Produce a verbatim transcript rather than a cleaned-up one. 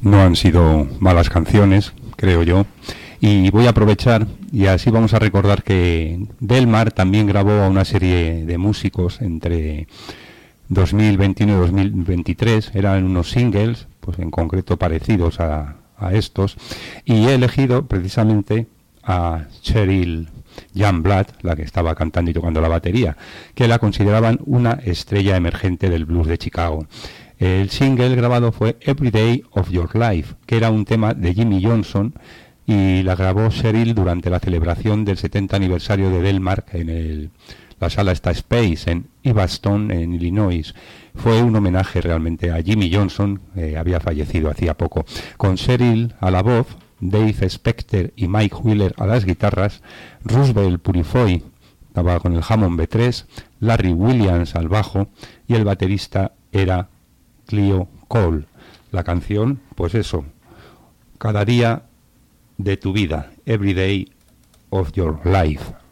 no han sido malas canciones, creo yo. Y voy a aprovechar, y así vamos a recordar que Delmar también grabó a una serie de músicos entre dos mil veintiuno y dos mil veintitrés. Eran unos singles, pues en concreto parecidos a, a estos. Y he elegido precisamente a Cheryl Youngblood, la que estaba cantando y tocando la batería, que la consideraban una estrella emergente del blues de Chicago. El single grabado fue Every Day of Your Life, que era un tema de Jimmy Johnson, y la grabó Cheryl durante la celebración del setenta aniversario de Delmar en el, la sala esta Space en Evanston, en Illinois. Fue un homenaje realmente a Jimmy Johnson, que eh, había fallecido hacía poco. Con Cheryl a la voz, Dave Specter y Mike Wheeler a las guitarras, Roosevelt Purifoy estaba con el Hammond B tres, Larry Williams al bajo y el baterista era Cleo Cole. La canción, pues eso, cada día de tu vida, Every Day of Your Life.